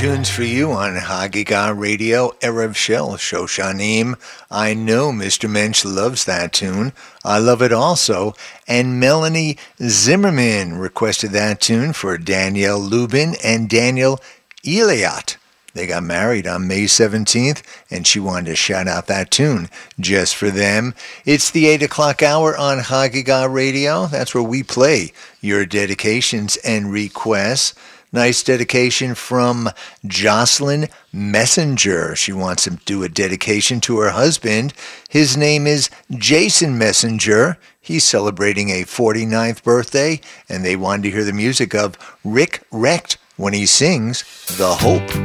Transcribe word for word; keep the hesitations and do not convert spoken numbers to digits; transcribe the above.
tunes for you on Hagiga Radio, Erev Shel, Shoshanim. I know Mister Mensch loves that tune. I love it also. And Melanie Zimmerman requested that tune for Danielle Lubin and Daniel Eliot. They got married on May seventeenth, and she wanted to shout out that tune just for them. It's the eight o'clock hour on Hagiga Radio. That's where we play your dedications and requests. Nice dedication from Jocelyn Messenger. She wants to do a dedication to her husband. His name is Jason Messenger. He's celebrating a forty-ninth birthday, and they wanted to hear the music of Rick Recht when he sings The Hope.